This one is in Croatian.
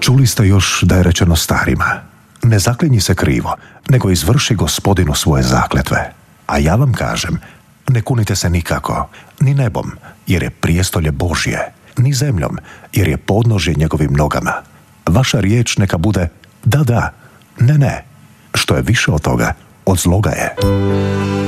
Čuli ste još da je rečeno starima: ne zaklinji se krivo, nego izvrši Gospodinu svoje zakletve. A ja vam kažem, ne kunite se nikako, ni nebom, jer je prijestolje Božje, ni zemljom, jer je podnožje njegovim nogama. Vaša riječ neka bude da, da, ne, ne. Što je više od toga, od zloga je.